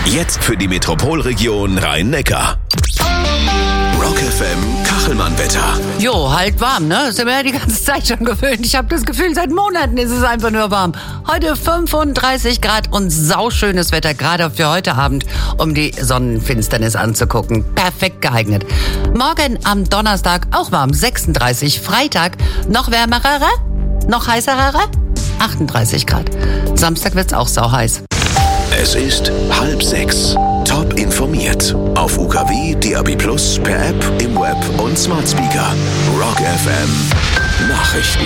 Jetzt für die Metropolregion Rhein-Neckar. Rock FM Kachelmann-Wetter. Jo, halt warm, ne? Sind wir ja die ganze Zeit schon gewöhnt. Ich habe das Gefühl, seit Monaten ist es einfach nur warm. Heute 35 Grad und sauschönes Wetter, gerade für heute Abend, um die Sonnenfinsternis anzugucken. Perfekt geeignet. Morgen am Donnerstag auch warm, 36. Freitag noch wärmerer, noch heißerer, 38 Grad. Samstag wird's auch sauheiß. Es ist 5:30. Top informiert. Auf UKW, DAB+, per App, im Web und Smart Speaker. Rock FM Nachrichten.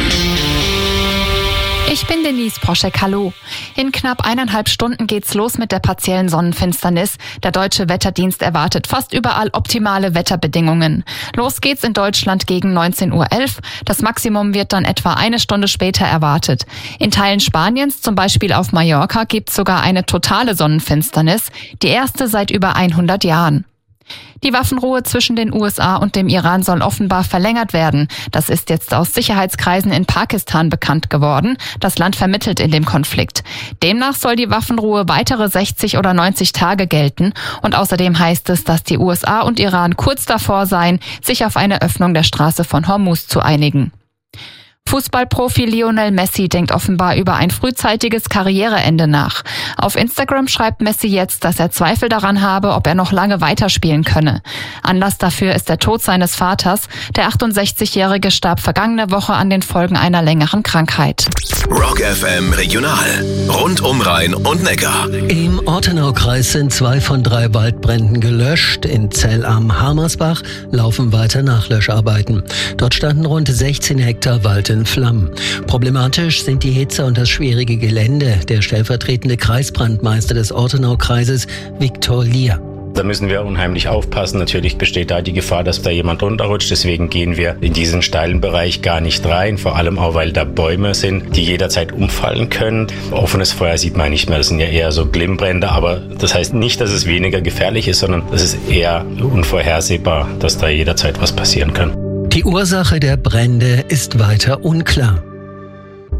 Ich bin Denise Proschek, hallo. In knapp 1,5 Stunden geht's los mit der partiellen Sonnenfinsternis. Der Deutsche Wetterdienst erwartet fast überall optimale Wetterbedingungen. Los geht's in Deutschland gegen 19:11 Uhr. Das Maximum wird dann etwa eine Stunde später erwartet. In Teilen Spaniens, zum Beispiel auf Mallorca, gibt's sogar eine totale Sonnenfinsternis, die erste seit über 100 Jahren. Die Waffenruhe zwischen den USA und dem Iran soll offenbar verlängert werden. Das ist jetzt aus Sicherheitskreisen in Pakistan bekannt geworden. Das Land vermittelt in dem Konflikt. Demnach soll die Waffenruhe weitere 60 oder 90 Tage gelten. Und außerdem heißt es, dass die USA und Iran kurz davor seien, sich auf eine Öffnung der Straße von Hormuz zu einigen. Fußballprofi Lionel Messi denkt offenbar über ein frühzeitiges Karriereende nach. Auf Instagram schreibt Messi jetzt, dass er Zweifel daran habe, ob er noch lange weiterspielen könne. Anlass dafür ist der Tod seines Vaters. Der 68-Jährige starb vergangene Woche an den Folgen einer längeren Krankheit. Rock FM Regional. Rund um Rhein und Neckar. Im Ortenaukreis sind 2 von 3 Waldbränden gelöscht. In Zell am Hamersbach laufen weiter Nachlöscharbeiten. Dort standen rund 16 Hektar Wald in Flammen. Problematisch sind die Hitze und das schwierige Gelände. Der stellvertretende Kreisbrandmeister des Ortenaukreises, Viktor Lier. Da müssen wir unheimlich aufpassen. Natürlich besteht da die Gefahr, dass da jemand runterrutscht. Deswegen gehen wir in diesen steilen Bereich gar nicht rein. Vor allem auch, weil da Bäume sind, die jederzeit umfallen können. Offenes Feuer sieht man nicht mehr. Das sind ja eher so Glimmbrände. Aber das heißt nicht, dass es weniger gefährlich ist, sondern es ist eher unvorhersehbar, dass da jederzeit was passieren kann. Die Ursache der Brände ist weiter unklar.